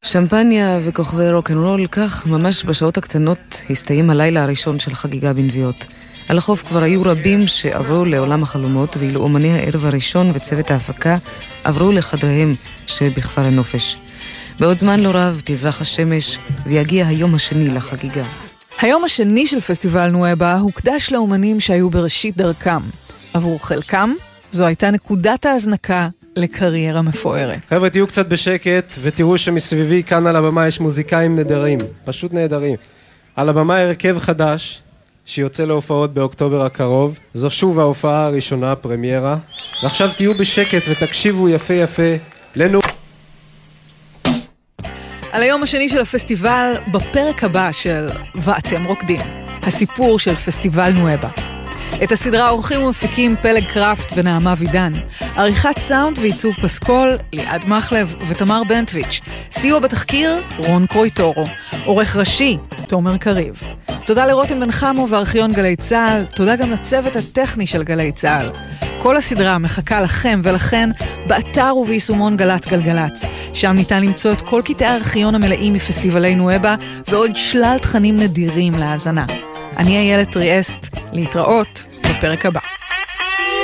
שמפניה וכוכבי רוק'נ'רול, כך ממש בשעות הקטנות הסתיים הלילה הראשון של חגיגה בנביעות. על החוף כבר היו רבים שעברו לעולם החלומות, ואילו אומני הערב הראשון וצוות ההפקה עברו לחדריהם שבכפר הנופש. בעוד זמן לא רב תזרח השמש ויגיע היום השני לחגיגה. היום השני של פסטיבל נואבה הוקדש לאומנים שהיו בראשית דרכם. עבור חלקם זו הייתה נקודת ההזנקה לקריירה מפוארת. חבר'ה, תהיו קצת בשקט ותראו שמסביבי כאן על הבמה יש מוזיקאים נהדרים, פשוט נהדרים. על הבמה הרכב חדש שיוצא להופעות באוקטובר הקרוב. זו שוב ההופעה הראשונה, הפרמיירה. ועכשיו תהיו בשקט ותקשיבו יפה יפה לנו. על היום השני של הפסטיבל, בפרק הבא של ואתם רוקדים, הסיפור של פסטיבל נואבה. את הסדרה עורכים ומפיקים פלג קראפט ונעמה וידן. עריכת סאונד ועיצוב פסקול, ליעד מחלב ותמר בנטוויץ'. סיוע בתחקיר, רון קרויטורו. עורך ראשי, תומר קריב. תודה לרותם בן חמו וארכיון גלי צהל. תודה גם לצוות הטכני של גלי צהל. כל הסדרה מחכה לכם ולכן באתר וביישומון גל"צ גלגלצ. שם ניתן למצוא את כל קטעי הארכיון המלאים מפסטיבלי נואבה ועוד שלל תכנים נדירים להאזנה. אני איילת טריאסט, להתראות בפרק הבא.